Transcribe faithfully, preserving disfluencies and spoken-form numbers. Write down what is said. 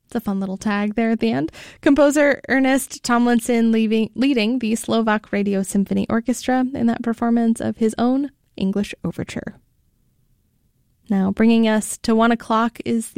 It's a fun little tag there at the end. Composer Ernest Tomlinson leaving, leading the Slovak Radio Symphony Orchestra in that performance of his own English overture. Now, bringing us to one o'clock is